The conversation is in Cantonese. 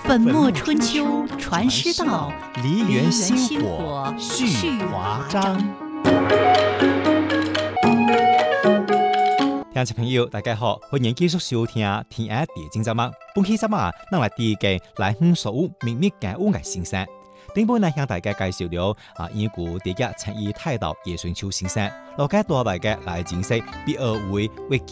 粉墨春秋传诗道， 梨园新新火火续华章。聽眾朋友，大家好，歡迎繼續收聽《天下地經》節目。本期節目咱來第一個來向所有秘密嘅烏藝先生。頂本來向大家介紹了英國第一陳義泰道葉順秋先生，落解多大嘅來認識第二位為